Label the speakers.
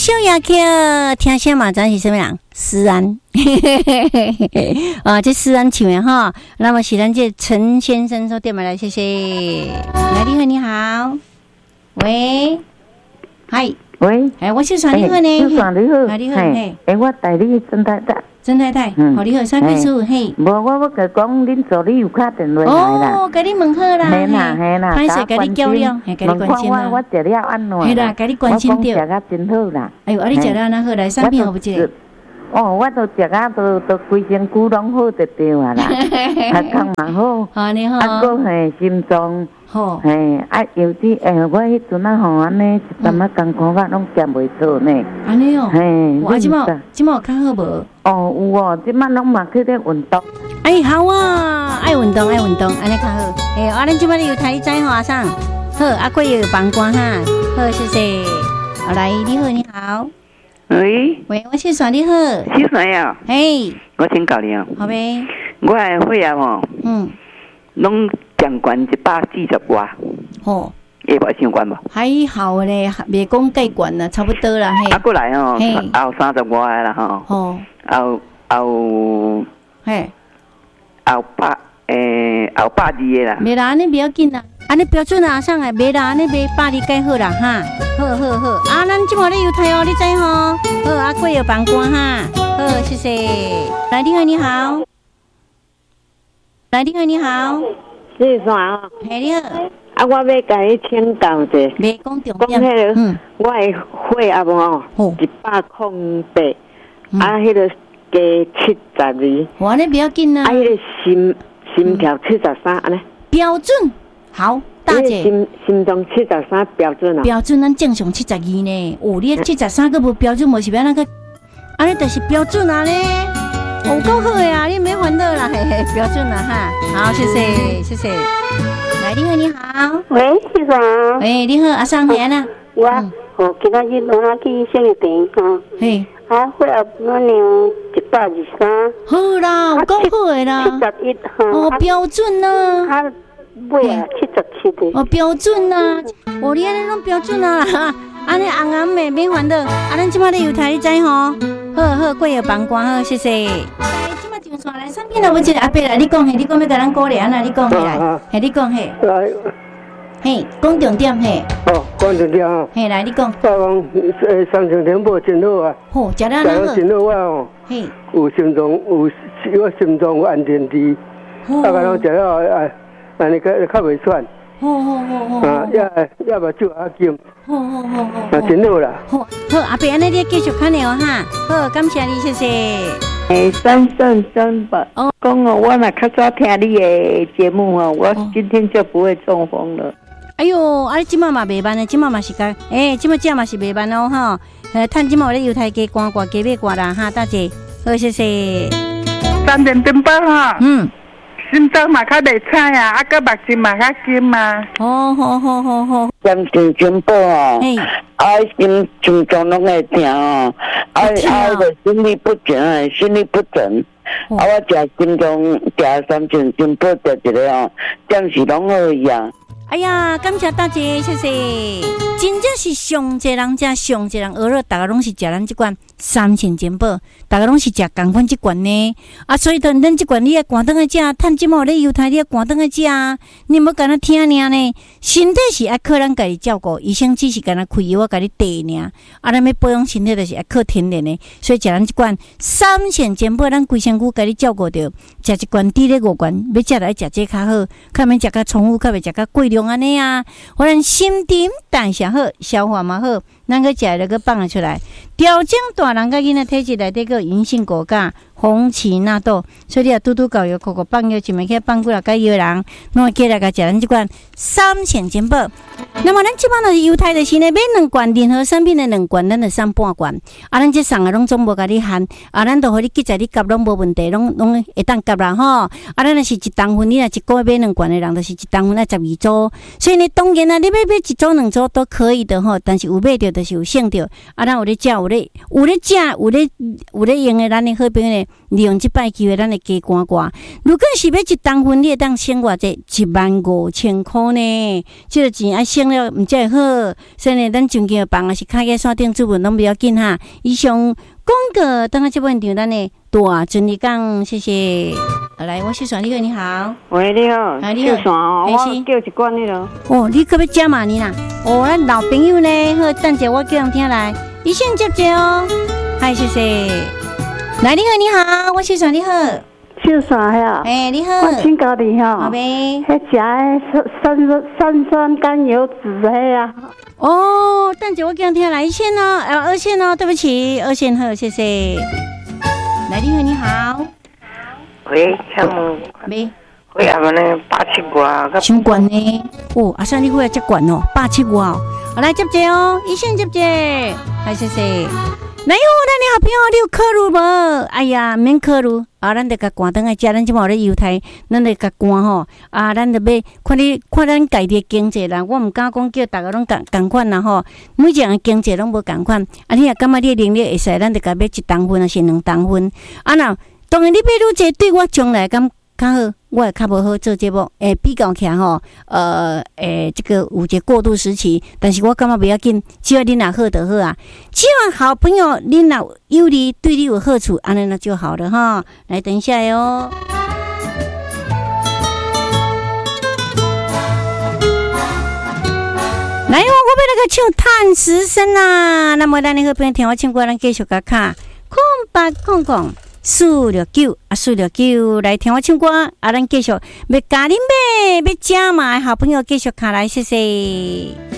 Speaker 1: 小亚克，听声嘛，咱是什么人？思安，啊，这思安唱的哈。那么是咱这陈先生说电话来，谢谢。来，你好，你好，喂，嗨，
Speaker 2: 喂，
Speaker 1: 我是算你好呢，
Speaker 2: 你好，
Speaker 1: 你好，嘿，
Speaker 2: 我代理曾太太。
Speaker 1: 曾太太，好你好，啥秘书？嘿，
Speaker 2: 无我甲讲，恁助理有打电话来啦。
Speaker 1: 哦，甲你问好啦，
Speaker 2: 嘿啦嘿啦，
Speaker 1: 歹势甲你交了，甲你关心啦。
Speaker 2: 我食了安怎？
Speaker 1: 嘿啦，甲你关心着。
Speaker 2: 我讲食甲真好啦。
Speaker 1: 哎呦，你食了安好来，产品好不这个？
Speaker 2: 哦，我都食啊，都规身躯拢好得着啊啦，健康嘛好，
Speaker 1: 好你好，
Speaker 2: 啊，搁嘿心脏好，嘿，啊，有啲我迄阵啊吼安尼，一阵啊艰苦啊拢食袂做呢。
Speaker 1: 安尼哦，
Speaker 2: 嘿，
Speaker 1: 我即马有较好无？
Speaker 2: 哦，有哦，即马拢嘛去咧运动。
Speaker 1: 哎，好啊，爱运动，安尼较好。嘿，咱即马你有台你知吼阿桑，好，阿贵有帮官哈，好，谢谢。好来，你好，你好。
Speaker 3: 喂，
Speaker 1: 我是算你好，
Speaker 3: 是谁啊？
Speaker 1: 嘿，
Speaker 3: 我请教你啊。
Speaker 1: 好呗。
Speaker 3: 我的血压吼，拢降悬140外。
Speaker 1: 哦，
Speaker 3: 会无相关无？
Speaker 1: 还好咧，袂讲介悬啦，差不多啦。嘿，
Speaker 3: 过来吼，后30外啦吼。
Speaker 1: 哦，
Speaker 3: 后
Speaker 1: 嘿，
Speaker 3: 后120个啦。
Speaker 1: 袂啦，安尼不要紧啦。安尼标准啊，上来袂啦，安尼袂120介好啦哈。好，啊，咱即马咧有台哦，你知吼？好，阿贵有帮官哈。好，谢谢。来，你好，你好。来，你好，你好。
Speaker 2: 是啥啊？
Speaker 1: 嘿，你好。
Speaker 2: 啊，我要甲你请教者。
Speaker 1: 袂讲重
Speaker 2: 点。讲迄个，我的血压吼，108，啊，迄个加72。
Speaker 1: 我呢不要紧啦。
Speaker 2: 啊，迄个心跳73安尼。
Speaker 1: 标准。好，大姐。
Speaker 2: 心脏73标准啊？
Speaker 1: 标准咱正常72呢。哦，你73个无标准，无是要那个，安尼就是标准啊咧。哦，够好呀，你没烦恼啦，嘿嘿，标准啦哈。好，谢谢。来，你好，你好。
Speaker 4: 喂，是啥？
Speaker 1: 喂，你好，阿桑嘿啦。
Speaker 4: 我今仔日我去生日店哈。嘿。啊，血压我量123。
Speaker 1: 好啦，有够好的啦。
Speaker 4: 71哈。
Speaker 1: 哦，标准啦。
Speaker 4: 啊。尾啊，77的。
Speaker 1: 哦，标准啊！哦，你安尼拢标准啊啦，安尼红红的免烦恼。啊，咱即马咧有台你知吼？好，贵有帮官好，谢谢。来，即马上线来，产品啊，我一个阿伯来，你讲嘿，你讲要甲咱鼓励安那，你讲嘿来，嘿，你讲嘿。来。嘿，讲重点嘿。
Speaker 5: 哦，讲重点哦。
Speaker 1: 嘿，来，你讲。
Speaker 5: 我讲三成天补真好啊。
Speaker 1: 好，食了安好。
Speaker 5: 真好我哦。嘿。有心脏我心脏有安全期。大概拢食了安尼较袂喘。好。啊，也目睭阿金。好。啊，真好啦。
Speaker 1: 好，阿伯安尼你继续看了哈。好，感谢你，谢谢。
Speaker 4: 3吧。哦，讲哦，我若较早听你的节目哦，我今天就不会中风了。
Speaker 1: 哎呦，啊，你即马嘛袂慢呢，即马嘛是甲，即马这嘛是袂慢哦哈。趁即马咧犹太加赶挂加买挂啦哈，大姐，好，谢谢。
Speaker 6: 3点钟半哈。心脏嘛较袂差呀，啊个目睛嘛较金嘛。
Speaker 1: 好。
Speaker 2: 3点钟半哦，心脏拢会疼哦，个心律不整，啊我食心脏食3点钟半食一个哦，暂时拢好呀。
Speaker 1: 哎呀，感谢大姐，谢谢。真正是上济人食，上济人学了，大家拢是食咱这款3千金宝，大家拢是食同款这款呢。啊，所以咱这款你也赶登来食，趁即毛咧犹太你也赶登来食，你莫干那听尔呢。身体是爱靠咱家己照顾，医生只是干那开药甲你滴尔。啊，咱要保养身体就是爱靠天然的，所以食咱这款3千金宝，咱规身躯甲你照顾着，食一罐滴咧5罐，要食来食这较好，较免食较重复，较袂食较贵量安尼啊。互咱心沉代谢好，消化嘛好，咱个食了个放出来，调整大人甲囡仔体质内底个银杏果荚、红荠纳豆，所以你啊拄搞药，口放药，就免去放几来个药人，拢会起来个食咱这款3千金宝。那么咱即摆若是犹太的是呢，买2罐，任何产品的2罐，咱就送半罐。啊，咱这送的拢总无甲你限，啊，咱就互你记在你夹拢无问题，拢会当夹啦吼。啊，咱若是一当份，你若一个月买2罐的人，就是一当份12组。所以呢，当然啊，你要1组2组都可以的吼，但是有买着就是有省着。啊，咱有咧食，有有咧食，有咧用的，咱的好朋友呢，利用这摆机会，咱来加赶赶。如果是要一当分，你会当省偌济？15000块呢？这个钱啊省了，毋才会好。所以呢，咱中间房也是开个线顶主文，拢不要紧哈。以上广告，等下这本场，咱呢大真理讲，谢谢。来，我秀爽，你好，你好。
Speaker 7: 喂，你好，秀爽，我叫一罐你咯。
Speaker 1: 哦，你可要加码你啦？哦，咱老朋友呢，好，等者我叫人听来，一线接接哦。嗨，谢谢。来，你好，你好，我秀爽，你好。
Speaker 4: 秀爽呀，
Speaker 1: 你好。
Speaker 4: 我请教你哈。
Speaker 1: 好呗。
Speaker 4: 迄食三酸甘油酯迄啊。
Speaker 1: 哦，等者我叫人听来一线哦，二线哦，对不起，二线好，谢谢。来，你好，你好。
Speaker 8: 喂，请问，血压呢？170外，
Speaker 1: 伤悬呢。哦，阿生你血压这悬哦，170外哦。好来接接哦，一线接接，来谢谢。来哟，咱的好朋友，你有考虑无？哎呀，免考虑啊，咱得甲赶倒来食，咱即马有咧犹太，咱得甲赶吼啊，咱得要看咱家己的经济啦。我毋敢讲叫大家拢共款啦吼，每一样的经济拢无共款。啊，你若感觉你的能力会使，咱得甲要1等分，还是2等分？啊，那当然你买愈济，对我将来敢较好，我也较无好做节目。比较起来吼，这个有一个过渡时期，但是我感觉不要紧，只要恁若好就好啊。只要好朋友恁若有利，对你有好处，安尼那就好了哈。来，等一下哟。来，我要那个唱《探时声》啊。那么咱那个朋友听我唱歌，咱继续甲卡0800。469来听我唱歌啊！咱继续要加恁买，要加码，好朋友继续卡来，谢谢。